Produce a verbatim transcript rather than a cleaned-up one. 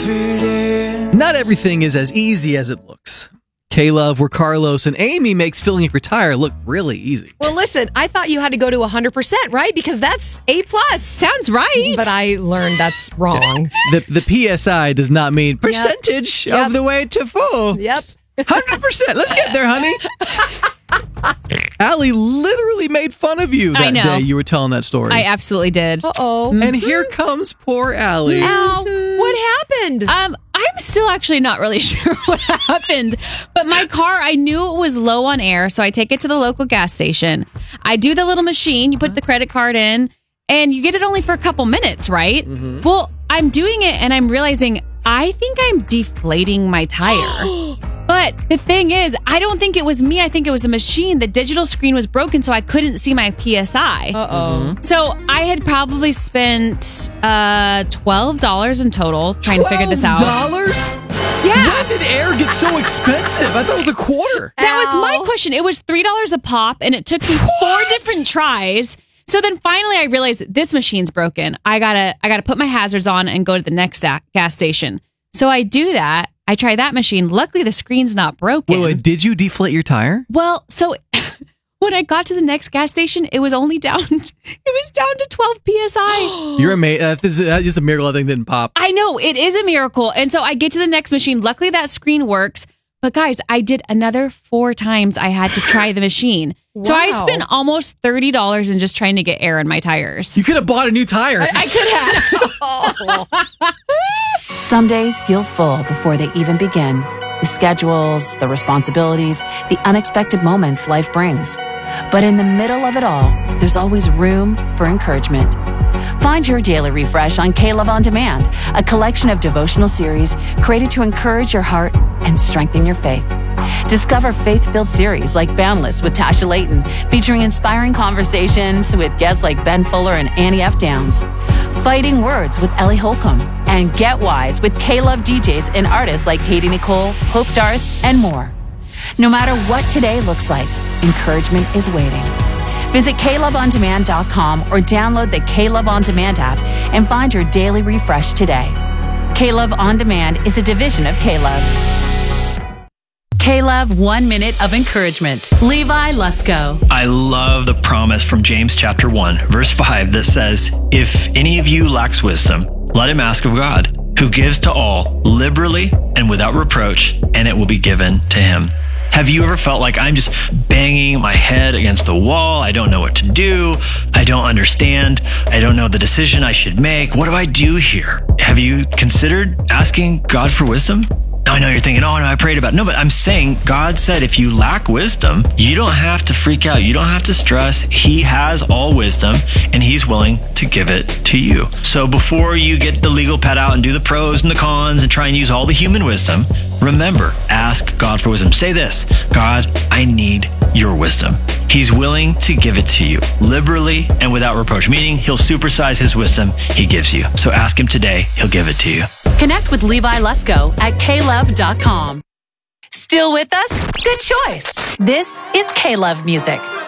defeated. Not everything is as easy as it looks. K-Love, where Carlos and Amy makes filling up your tire look really easy. Well, listen, I thought you had to go to one hundred percent, right? Because that's A plus. Sounds right. But I learned that's wrong. The the P S I does not mean percentage Yep. of the way to full. Yep. one hundred percent. Let's get there, honey. Allie literally made fun of you that I know. day you were telling that story. I absolutely did. Uh-oh. and here comes poor Allie. Ow. What happened? Um, I'm still actually not really sure what happened, but my car, I knew it was low on air, so I take it to the local gas station. I do the little machine, you put the credit card in, and you get it only for a couple minutes, right? Mm-hmm. Well, I'm doing it and I'm realizing I think I'm deflating my tire. But the thing is, I don't think it was me. I think it was a machine. The digital screen was broken, so I couldn't see my P S I. Uh-oh. So I had probably spent uh, twelve dollars in total trying to figure this out. twelve dollars? Yeah. When did air get so expensive? I thought it was a quarter. That Ow. was my question. It was three dollars a pop, and it took me What? four different tries. So then finally I realized this machine's broken. I gotta, I gotta put my hazards on and go to the next sta- gas station. So I do that. I try that machine. Luckily, the screen's not broken. Wait, wait, did you deflate your tire? Well, so when I got to the next gas station, it was only down. It was down to twelve P S I. You're amazing. Uh, this is uh, just a miracle that thing didn't pop. I know, it is a miracle. And so I get to the next machine. Luckily, that screen works. But guys, I did another four times I had to try the machine. So I Wow. spent almost thirty dollars in just trying to get air in my tires. You could have bought a new tire. I could have. Some days feel full before they even begin. The schedules, the responsibilities, the unexpected moments life brings. But in the middle of it all, there's always room for encouragement. Find your daily refresh on K-Love On Demand, a collection of devotional series created to encourage your heart and strengthen your faith. Discover faith-filled series like Boundless with Tasha Layton, featuring inspiring conversations with guests like Ben Fuller and Annie F. Downs. Fighting Words with Ellie Holcomb, and Get Wise with K-Love D Js and artists like Katie Nicole, Hope Darst, and more. No matter what today looks like, encouragement is waiting. Visit K Love On Demand dot com or download the K-Love On Demand app and find your daily refresh today. K-Love On Demand is a division of K-Love. K-Love One Minute of Encouragement. Levi Lusko. I love the promise from James chapter one, verse five that says, "If any of you lacks wisdom, let him ask of God, who gives to all liberally and without reproach, and it will be given to him." Have you ever felt like I'm just banging my head against the wall? I don't know what to do. I don't understand. I don't know the decision I should make. What do I do here? Have you considered asking God for wisdom? I know you're thinking, oh no, I prayed about it. No, but I'm saying God said if you lack wisdom, you don't have to freak out. You don't have to stress. He has all wisdom and he's willing to give it to you. So before you get the legal pad out and do the pros and the cons and try and use all the human wisdom, remember, ask God for wisdom. Say this, God, I need your wisdom. He's willing to give it to you liberally and without reproach, meaning he'll supersize his wisdom he gives you. So ask him today. He'll give it to you. Connect with Levi Lusko at K Love dot com. Still with us? Good choice. This is K-Love Music.